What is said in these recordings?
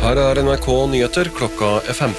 Her NRK Nyheter, klokka 15.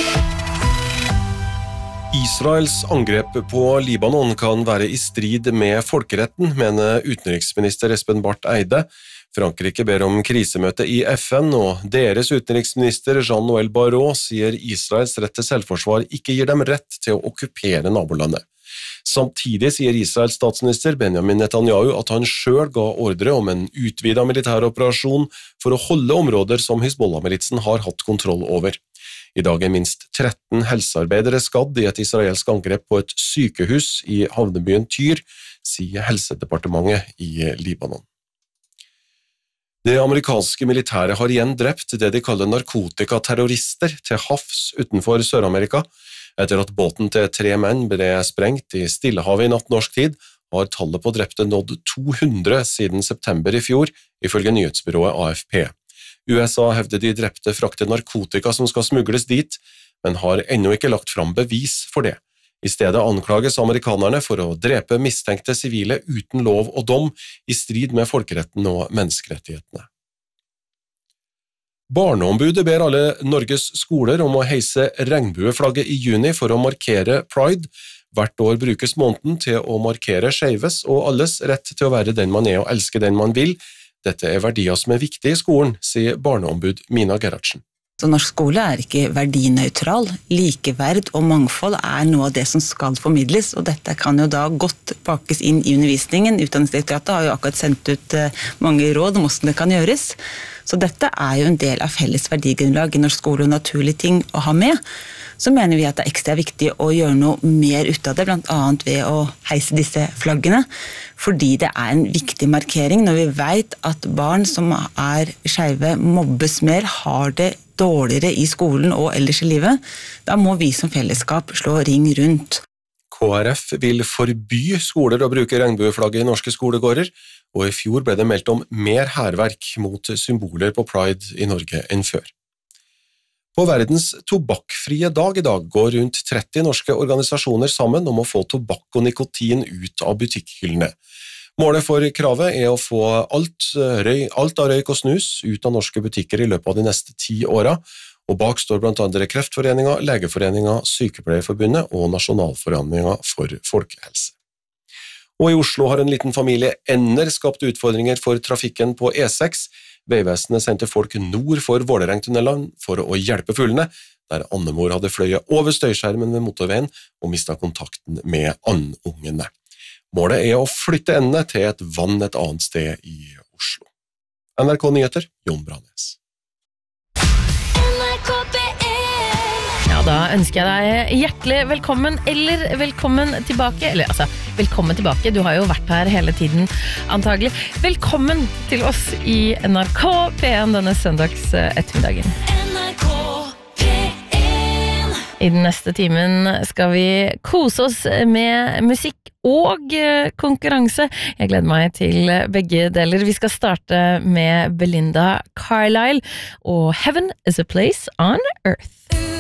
Israels angrep på Libanon kan være i strid med folkeretten, mener utenriksminister Espen Barth Eide. Frankrike ber om krisemøte i FN, og deres utenriksminister Jean-Noël Barrot sier Israels rett til selvforsvar ikke gir dem rett til å okkupere nabolandet. Samtidig sier Israels statsminister Benjamin Netanyahu at han selv ga ordre om en utvidet militæroperasjon for å holde områder som Hizbollah-militsen har hatt kontroll over. I dag minst 13 helsearbeidere skadd i et israelsk angrep på et sykehus i havnebyen Tyr, sier helsedepartementet i Libanon. Det amerikanske militæret har igjen drept det de kaller narkotikaterrorister til havs utenfor Sør-Amerika. Etter at båten til 3 menn ble sprengt i Stillehavet i natt norsk tid, har tallet på drepte nådd 200 siden september i fjor, ifølge nyhetsbyrået AFP. USA hevder de drepte frakter narkotika som skal smugles dit, men har ennå ikke lagt fram bevis for det. I stedet anklages amerikanerne for å drepe mistenkte sivile uten lov og dom, i strid med folkeretten og menneskerettighetene. Barneombudet ber alle Norges skoler om å heise regnbueflagget i juni for å markere Pride. Hvert år brukes måneden til å markere skeives og alles rett til å være den man er og elske den man vil. Dette er verdier som er viktige i skolen, sier barneombud Mina Gerhardsen. Så norsk skole er ikke verdinøytral. Likeverd og mangfold er noe av det som skal formidles, og dette kan jo da godt pakkes inn i undervisningen. Utdanningsdirektoratet har jo akkurat sendt ut mange råd om hvordan det kan gjøres. Så dette er jo en del av felles verdigrunnlag i norsk skole og naturlig ting å ha med. Så mener vi at det er ekstra viktig å gjøre noe mer ut av det, blant annet ved å heise disse flaggene, fordi det er en viktig markering når vi vet at barn som er skeive mobbes mer, har det dårligere i skolen og ellers i livet. Da må vi som fellesskap slå ring rundt. KrF vil forby skoler å bruke regnbueflagget i norske skolegårder, og i fjor ble det meldt om mer hærverk mot symboler på Pride i Norge enn før. På verdens tobakkfrie dag i dag går rundt 30 norske organisasjoner sammen om å få tobakk og nikotin ut av butikkhyllene. Målet for kravet er å få alt av røyk og snus ut av norske butikker i løpet av de neste 10 årene, og bak står blant andre Kreftforeningen, Legeforeningen, Sykepleierforbundet og Nasjonalforeningen for folkehelse. Og i Oslo har en liten familie ender skapt utfordringer for trafikken på E6. Veivesenet sendte folk nord for Vålerengtunnelen for å hjelpe fuglene, der andemor hadde fløyet over støyskjermen ved motorveien og mistet kontakten med andungene. Målet er å flytte endene til et vann et annet sted i Oslo. NRK Nyheter, Jon Branes. Ja, da ønsker jeg deg hjertelig velkommen, eller velkommen tilbake, eller altså, velkommen tilbake, du har jo vært her hele tiden, antagelig. Velkommen til oss i NRK P1 denne søndags ettermiddagen. NRK P1. I den neste timen skal vi kose oss med musikk og konkurranse. Jeg gleder meg til begge deler. Vi skal starte med Belinda Carlisle og Heaven is a Place on Earth.